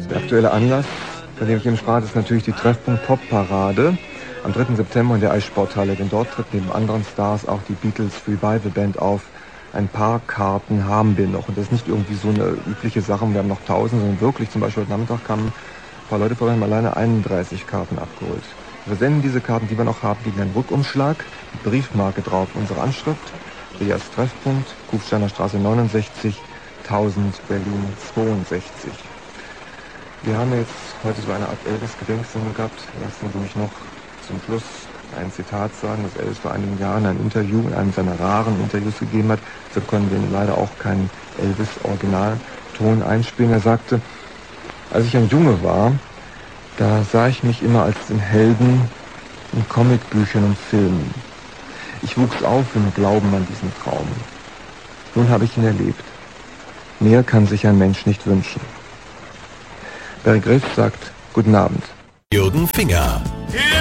Der aktuelle Anlass, von dem ich eben sprach, ist natürlich die Treffpunkt Pop-Parade am 3. September in der Eissporthalle. Denn dort tritt neben anderen Stars auch die Beatles Revival Band auf. Ein paar Karten haben wir noch. Und das ist nicht irgendwie so eine übliche Sache, wir haben noch 1000, sondern wirklich, zum Beispiel heute Nachmittag kamen ein paar Leute vorbei, haben alleine 31 Karten abgeholt. Wir senden diese Karten, die wir noch haben, gegen einen Rückumschlag, mit Briefmarke drauf, unsere Anschrift, Rias Treffpunkt, Kufsteiner Straße 69, 1000 Berlin 62. Wir haben jetzt heute so eine Art Elvis-Gedenksendung gehabt. Lassen Sie mich noch zum Schluss ein Zitat sagen, das Elvis vor einigen Jahren ein Interview in einem seiner raren Interviews gegeben hat. Deshalb können wir leider auch keinen Elvis-Originalton einspielen. Er sagte, als ich ein Junge war, da sah ich mich immer als den Helden in Comicbüchern und Filmen. Ich wuchs auf im Glauben an diesen Traum. Nun habe ich ihn erlebt. Mehr kann sich ein Mensch nicht wünschen. Barry Griff sagt, guten Abend. Jürgen Finger.